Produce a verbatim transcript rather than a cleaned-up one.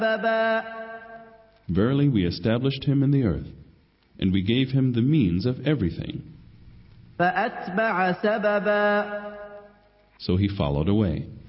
Verily we established him in the earth, and we gave him the means of everything. فأتبع سببا So he followed away.